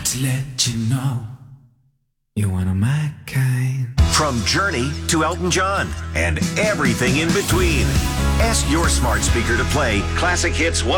to let you know you're one of my kind. From Journey to Elton John and everything in between. Ask your smart speaker to play Classic Hits 100.